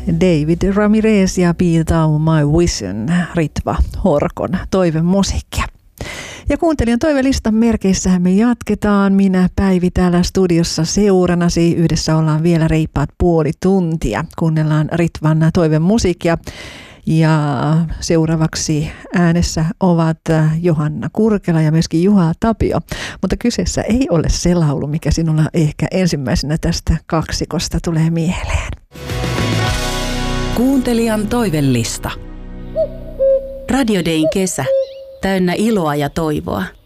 David Ramirez ja Be Thou My Vision, Ritva Horkon toivemusiikkia. Ja kuuntelijan toivelistan merkeissähän me jatketaan. Minä Päivi täällä studiossa seuranasi. Yhdessä ollaan vielä reippaat puoli tuntia. Kuunnellaan Ritvan toivemusiikkia. Ja seuraavaksi äänessä ovat Johanna Kurkela ja myöskin Juha Tapio. Mutta kyseessä ei ole se laulu, mikä sinulla ehkä ensimmäisenä tästä kaksikosta tulee mieleen. Kuuntelijan toivelista. Radio Dayn kesä. Täynnä iloa ja toivoa.